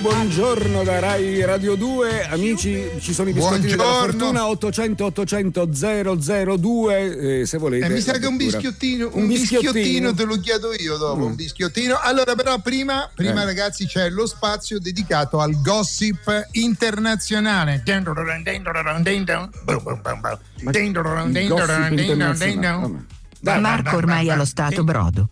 buongiorno da Rai Radio 2, amici, ci sono i biscottini della fortuna 800 800 002 se volete. Mi sa che un bischiottino te lo chiedo io dopo, un bischiottino. Allora però prima ragazzi c'è lo spazio dedicato al gossip internazionale. Marco ormai allo stato brodo.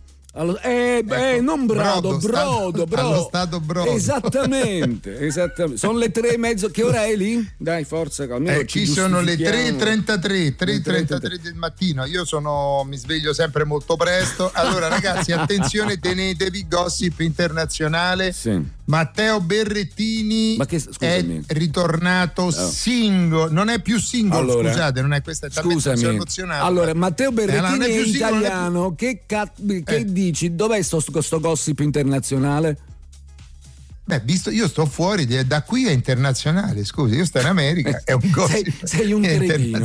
Non brodo. Allo stato brodo. Esattamente. Sono le 3:30. Che ora è lì? Dai, forza. Qui sono le 3:33 del mattino. Io mi sveglio sempre molto presto. Allora, ragazzi, attenzione, tenetevi, gossip internazionale. Sì. Matteo Berrettini è ritornato single, non è più single, allora, scusate, non è questa, è talmente emozionato. Allora, Matteo Berrettini è italiano, che dici? Dov'è sto gossip internazionale? Beh, visto io sto fuori, da qui è internazionale, scusi, io sto in America, è un gossip. Sei un cretino.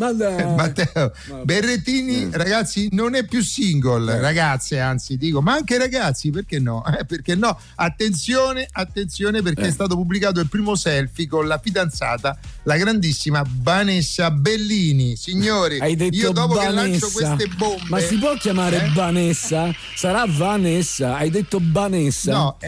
Matteo Berrettini, ragazzi, non è più single, ragazze, anzi dico, ma anche ragazzi, perché no? Perché no? Attenzione, perché è stato pubblicato il primo selfie con la fidanzata, la grandissima Vanessa Bellini. Signori, hai detto io dopo Vanessa, che lancio queste bombe. Ma si può chiamare Vanessa? Sarà Vanessa, hai detto Vanessa.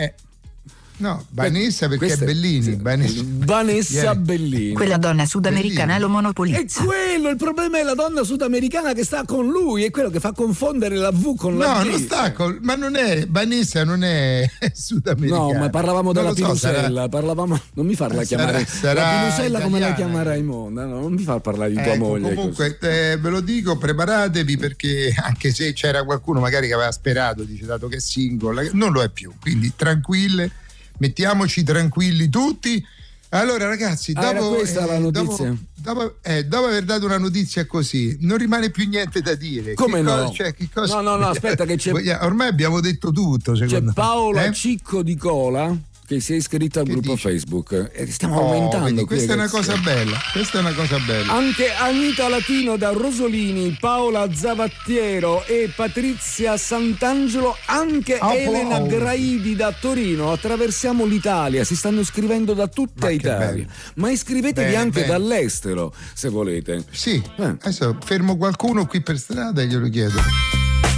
No, Vanessa perché è Bellini. Vanessa Bellini. Quella donna sudamericana lo monopolizza. È quello, il problema è la donna sudamericana che sta con lui, è quello che fa confondere la V con la G. No, non sta ma non è, Vanessa non è sudamericana. No, ma parlavamo della Pinusella, non mi farla chiamare la Pinusella come la chiama Raimonda, no, non mi far parlare di tua moglie. Comunque ve lo dico, preparatevi, perché anche se c'era qualcuno magari che aveva sperato, dice, dato che è single, non lo è più, quindi tranquille. Mettiamoci tranquilli tutti. Allora ragazzi, dopo questa la notizia. Dopo aver dato una notizia così, non rimane più niente da dire. Come no? No, aspetta che c'è. Ormai abbiamo detto tutto. C'è Paola Cicco di Cola che si è iscritta al gruppo Facebook e stiamo aumentando. Questa è una cosa bella. Anche Anita Latino da Rosolini, Paola Zavattiero e Patrizia Sant'Angelo, anche Elena Graidi da Torino. Attraversiamo l'Italia, si stanno iscrivendo da tutta Italia. Ma iscrivetevi anche dall'estero se volete. Sì, adesso fermo qualcuno qui per strada e glielo chiedo.